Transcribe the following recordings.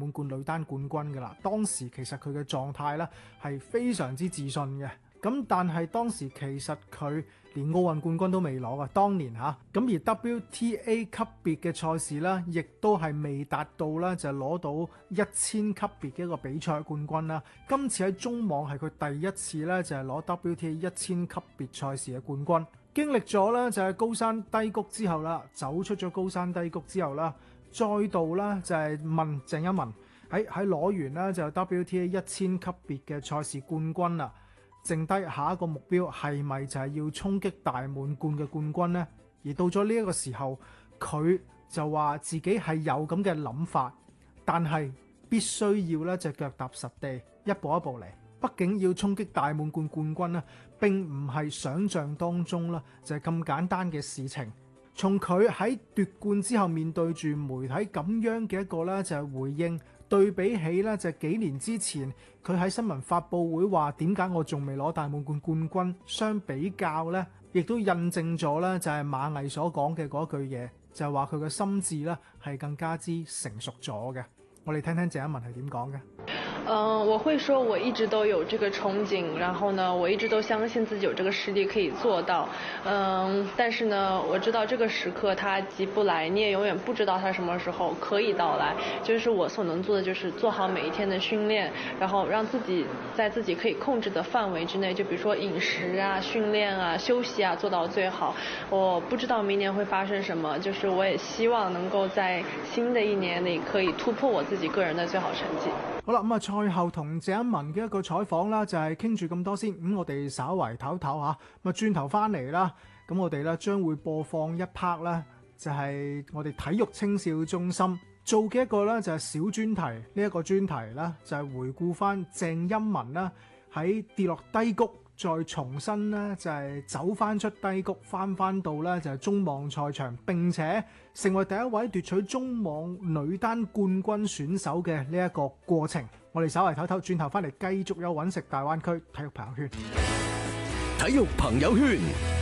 滿貫女單冠軍㗎啦。當時其實佢嘅狀態咧係非常之自信嘅。咁但係當時其實佢連奧運冠軍都未攞啊，當年嚇。咁而 WTA 級別嘅賽事咧，亦都係未達到啦，就攞到1000級別嘅一個比賽冠軍啦。今次喺中網係佢第一次咧，就係攞 WTA 1000級別賽事嘅冠軍。經歷咗咧就係高山低谷之後啦，走出咗高山低谷之後啦，再度啦就係問鄭一文喺攞完啦就 WTA 1000級別嘅賽事冠軍啦。剩低下一個目標係咪就係要衝擊大滿貫嘅冠軍呢？而到咗呢一個時候，佢就話自己係有咁嘅諗法，但係必須要咧隻腳踏實地，一步一步嚟。畢竟要衝擊大滿貫冠軍呢，並唔係想像當中啦，就係咁簡單嘅事情。從佢喺奪冠之後面對住媒體咁樣嘅一個咧，就係回應。對比起咧，就幾年之前佢喺新聞發佈會話點解我仲未攞大滿貫冠軍，相比較咧，亦都印證咗咧，就係馬毅所講嘅嗰句嘢，就係話佢嘅心智咧係更加之成熟咗嘅。我哋聽聽鄭一文係點講嘅。 我會說我一直都有這個憧憬，然後呢，我一直都相信自己有這個實力可以做到。但是呢，我知道這個時刻它急不來，你也永遠不知道它什麼時候可以到來。就是我所能做的，就是做好每一天的訓練，然後讓自己在自己可以控制的範圍之內，就比如說飲食啊、訓練啊、休息啊，做到最好。我不知道明年會發生什麼，就是我也希望能夠在新的一年裡可以突破我自己個人的最好成績。 好啦，咁啊賽後同鄭一文嘅一個採訪啦，就係傾住咁多先。我哋稍為唞唞嚇，咁啊轉頭翻嚟啦，咁我哋咧將會播放一 part 啦，就係我哋體育青少中心做嘅一個咧就係小專題。呢一個專題啦就係回顧翻鄭一文啦喺跌落低谷，再重新咧就係走翻出低谷，翻到咧就係中網賽場，並且成為第一位奪取中網女單冠軍選手嘅呢一個過程。我哋稍為唞唞，轉頭翻嚟繼續有揾食大灣區體育朋友圈。 體育朋友圈，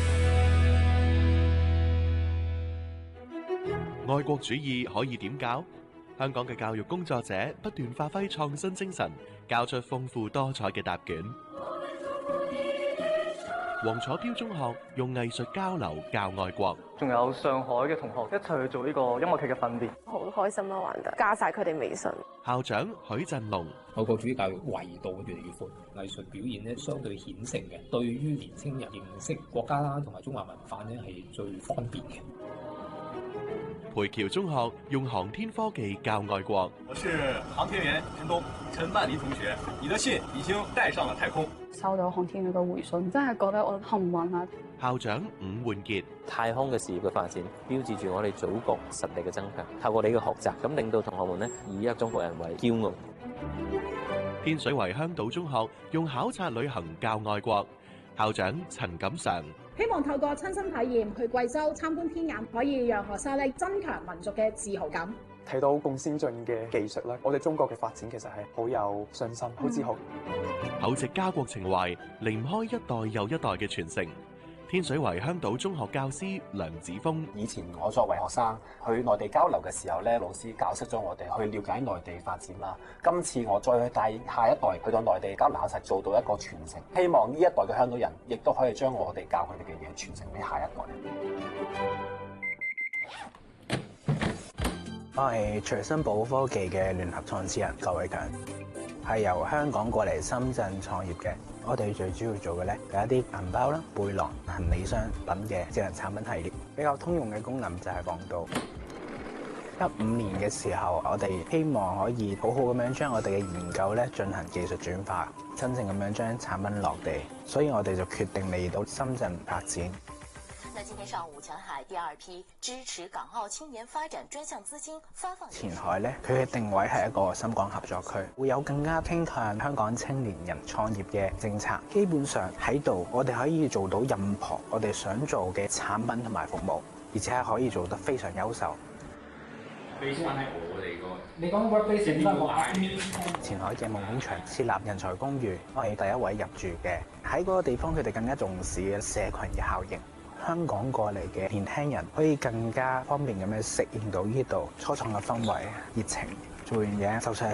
愛國主義可以點教？香港嘅教育工作者不斷發揮創新精神，教出豐富多彩嘅答卷。黃楚標中學用藝術交流教愛國， 仲有上海嘅同學一齊去做呢個音樂劇嘅訓練， 好開心啦！玩得加晒佢哋微信。 校長許振龍， 愛國主義教育維度越嚟越闊，藝術表現咧相對顯性嘅，對於年輕人認識國家啦同埋中華文化咧係最方便嘅。 培僑中學用航天科技教愛國， 我是航天員陳東，陳曼妮同學，你的信已經帶上了太空。 收到航天員嘅回信，真係覺得我幸運啊！ 校長伍煥傑， 太空嘅事業嘅發展，標誌住我哋祖國實力嘅增強。透過你嘅學習，咁令到同學們呢以一個中國人為驕傲。 天水圍香島中學用考察旅行教愛國，校長陳錦常。 希望透過親身體驗去貴州參觀天眼，可以讓學生咧增強民族嘅自豪感。 睇到咁先進嘅技術咧，我哋中國嘅發展其實係好有信心、好自豪。 厚植家國情懷，離唔開一代又一代嘅傳承。天水圍香島中學教師梁子峰， 以前我作為學生去內地交流嘅時候咧，老師教識咗我哋去了解內地發展啦。今次我再去帶下一代去到內地交流，一齊做到一個傳承。希望呢一代嘅香島人亦都可以將我哋教佢哋嘅嘢傳承俾下一代。 我係隨身寶科技嘅聯合創始人郭偉強，係由香港過嚟深圳創業嘅。我哋最主要做嘅咧，係一啲銀包啦、背囊、行李箱等嘅智能產品系列。比較通用嘅功能就係防盜。15年嘅時候，我哋希望可以好好咁樣將我哋嘅研究咧進行技術轉化，真正咁樣將產品落地。所以我哋就決定嚟到深圳發展。 那今天上午，前海第二批支持港澳青年發展專項資金發放。 前海咧，佢嘅定位係一個深港合作區，會有更加傾向香港青年人創業嘅政策。基本上喺度，我哋可以做到任何我哋想做嘅產品同埋服務，而且係可以做得非常優秀。 飛翻喺我哋個， 你講 workplace 呢個前海嘅夢工場設立人才公寓，我係第一位入住嘅。喺嗰個地方，佢哋更加重視嘅社群嘅效應。香港過嚟嘅年輕人可以更加方便咁樣適應到呢度初創嘅氛圍、熱情，做完嘢就算係